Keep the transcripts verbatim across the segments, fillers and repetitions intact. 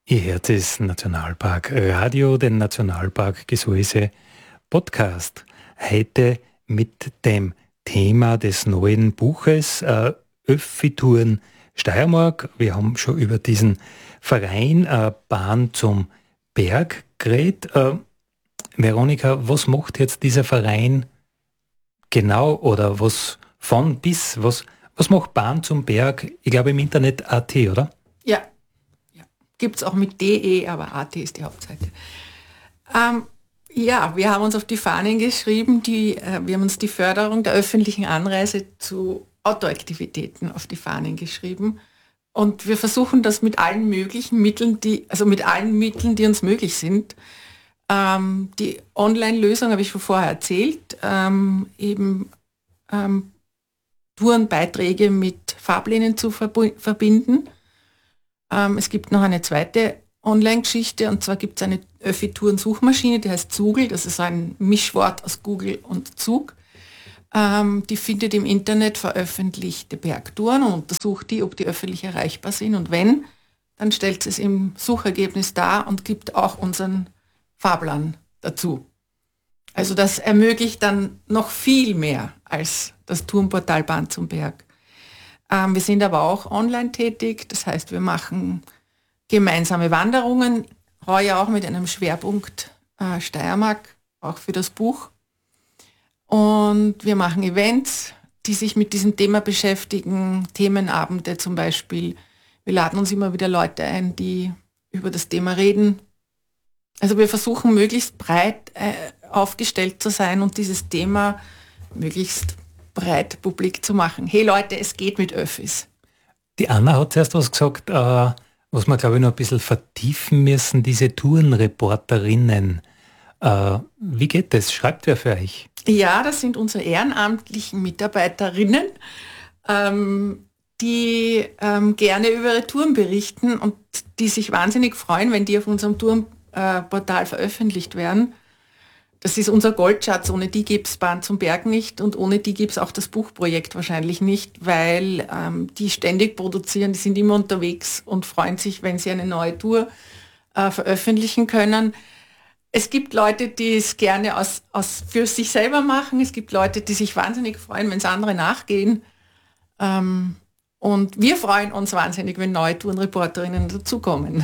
Ihr hört das Nationalpark Radio, den Nationalpark Gesäuse Podcast. Heute mit dem Thema des neuen Buches äh, Öffi-Touren Steiermark. Wir haben schon über diesen Verein äh, Bahn zum Berg geredet. Äh, Veronika, was macht jetzt dieser Verein genau oder was von bis, was, was macht Bahn zum Berg? Ich glaube im Internet A T, oder? Ja. Gibt es auch mit D E, aber A T ist die Hauptseite. Ähm, ja, wir haben uns auf die Fahnen geschrieben, die, äh, wir haben uns die Förderung der öffentlichen Anreise zu Outdoor-Aktivitäten auf die Fahnen geschrieben. Und wir versuchen das mit allen möglichen Mitteln, die, also mit allen Mitteln, die uns möglich sind. Ähm, die Online-Lösung habe ich schon vorher erzählt, ähm, eben ähm, Tourenbeiträge mit Fahrplänen zu verbu- verbinden. Es gibt noch eine zweite Online-Geschichte, und zwar gibt es eine Öffi-Touren-Suchmaschine, die heißt Zugel. Das ist ein Mischwort aus Google und Zug. Ähm, die findet im Internet veröffentlichte Bergtouren und untersucht die, ob die öffentlich erreichbar sind. Und wenn, dann stellt sie es im Suchergebnis dar und gibt auch unseren Fahrplan dazu. Also das ermöglicht dann noch viel mehr als das Tourenportal Bahn zum Berg. Ähm, wir sind aber auch online tätig, das heißt, wir machen gemeinsame Wanderungen, heuer auch mit einem Schwerpunkt äh, Steiermark, auch für das Buch. Und wir machen Events, die sich mit diesem Thema beschäftigen, Themenabende zum Beispiel. Wir laden uns immer wieder Leute ein, die über das Thema reden. Also wir versuchen möglichst breit äh, aufgestellt zu sein und dieses Thema möglichst breit publik zu machen. Hey Leute, es geht mit Öffis. Die Anna hat zuerst was gesagt, äh, was wir, glaube ich, noch ein bisschen vertiefen müssen, diese Tourenreporterinnen. Äh, wie geht das? Schreibt wer für euch? Ja, das sind unsere ehrenamtlichen Mitarbeiterinnen, ähm, die ähm, gerne über ihre Touren berichten und die sich wahnsinnig freuen, wenn die auf unserem Tourenportal äh, veröffentlicht werden. Das ist unser Goldschatz, ohne die gäbe es Bahn zum Berg nicht und ohne die gäbe es auch das Buchprojekt wahrscheinlich nicht, weil ähm, die ständig produzieren, die sind immer unterwegs und freuen sich, wenn sie eine neue Tour äh, veröffentlichen können. Es gibt Leute, die es gerne aus, aus für sich selber machen, es gibt Leute, die sich wahnsinnig freuen, wenn es andere nachgehen. Ähm, und wir freuen uns wahnsinnig, wenn neue Tourenreporterinnen dazukommen.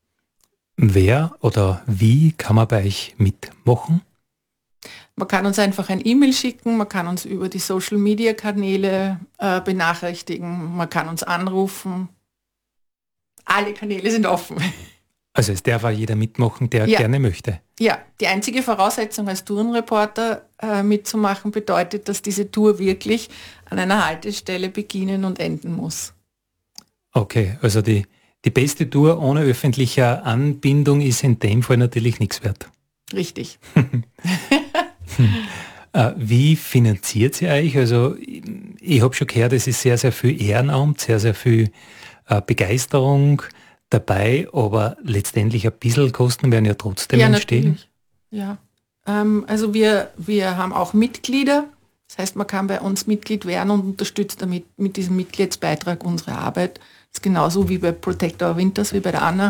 Wer oder wie kann man bei euch mitmachen? Man kann uns einfach ein E-Mail schicken, man kann uns über die Social-Media-Kanäle äh, benachrichtigen, man kann uns anrufen. Alle Kanäle sind offen. Also es darf auch jeder mitmachen, der ja. gerne möchte. Ja, die einzige Voraussetzung als Tourenreporter äh, mitzumachen bedeutet, dass diese Tour wirklich an einer Haltestelle beginnen und enden muss. Okay, also die, die beste Tour ohne öffentliche Anbindung ist in dem Fall natürlich nichts wert. Richtig. Hm. Äh, wie finanziert ihr euch? Also ich, ich habe schon gehört, es ist sehr, sehr viel Ehrenamt, sehr, sehr viel äh, Begeisterung dabei, aber letztendlich ein bisschen Kosten werden ja trotzdem ja, entstehen. Natürlich. Ja, ähm, also wir, wir haben auch Mitglieder, das heißt, man kann bei uns Mitglied werden und unterstützt damit mit diesem Mitgliedsbeitrag unsere Arbeit. Das ist genauso wie bei Protect Our Winters, wie bei der Anna.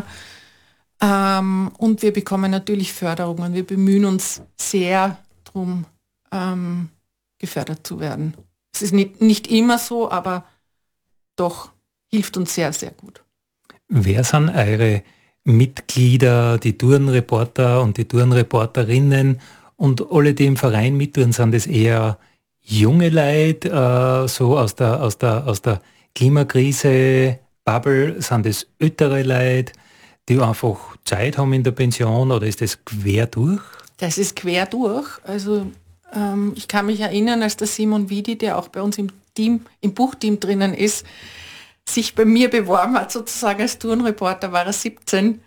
Ähm, und wir bekommen natürlich Förderungen. Wir bemühen uns sehr darum, ähm, gefördert zu werden. Es ist nicht, nicht immer so, aber doch hilft uns sehr, sehr gut. Wer sind eure Mitglieder, die Tourenreporter und die Tourenreporterinnen und alle, die im Verein mittun, sind das eher junge Leute, äh, so aus der, aus der, aus der Klimakrise-Bubble, sind das ältere Leute, die einfach Zeit haben in der Pension, oder ist das quer durch? Das ist quer durch. Also ähm, ich kann mich erinnern, als der Simon Wiedi, der auch bei uns im Team, im Buchteam drinnen ist, sich bei mir beworben hat, sozusagen als Tourenreporter, war er siebzehn.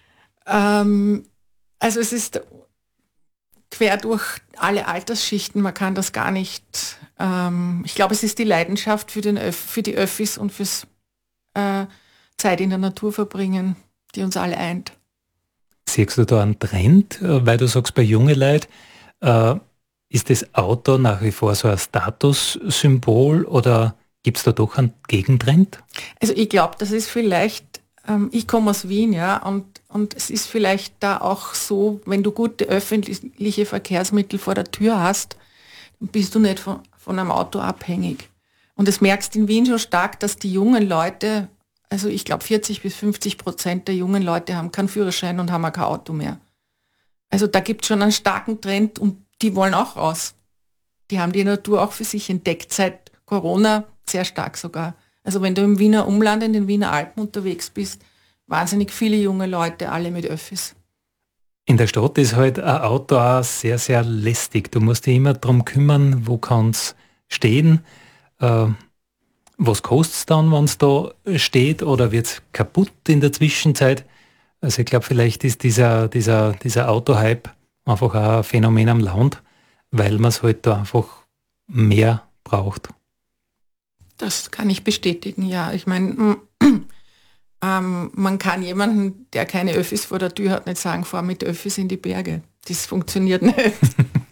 Ähm, also es ist quer durch alle Altersschichten, man kann das gar nicht, ähm, ich glaube, es ist die Leidenschaft für, den Öff, für die Öffis und fürs äh, Zeit in der Natur verbringen, die uns alle eint. Siehst du da einen Trend, weil du sagst, bei jungen Leuten, äh, ist das Auto nach wie vor so ein Statussymbol oder gibt es da doch einen Gegentrend? Also ich glaube, das ist vielleicht, ähm, ich komme aus Wien, ja, und, Und es ist vielleicht da auch so, wenn du gute öffentliche Verkehrsmittel vor der Tür hast, dann bist du nicht von, von einem Auto abhängig. Und das merkst in Wien schon stark, dass die jungen Leute, also ich glaube vierzig bis fünfzig Prozent der jungen Leute haben keinen Führerschein und haben auch kein Auto mehr. Also da gibt es schon einen starken Trend und die wollen auch raus. Die haben die Natur auch für sich entdeckt, seit Corona sehr stark sogar. Also wenn du im Wiener Umland, in den Wiener Alpen unterwegs bist, wahnsinnig viele junge Leute, alle mit Öffis. In der Stadt ist halt ein Auto auch sehr, sehr lästig. Du musst dich immer darum kümmern, wo kann es stehen, äh, was kostet es dann, wenn es da steht, oder wird es kaputt in der Zwischenzeit. Also ich glaube, vielleicht ist dieser, dieser, dieser Auto-Hype einfach auch ein Phänomen am Land, weil man es halt da einfach mehr braucht. Das kann ich bestätigen, ja. Ich meine, ähm, man kann jemanden, der keine Öffis vor der Tür hat, nicht sagen, fahr mit Öffis in die Berge. Das funktioniert nicht.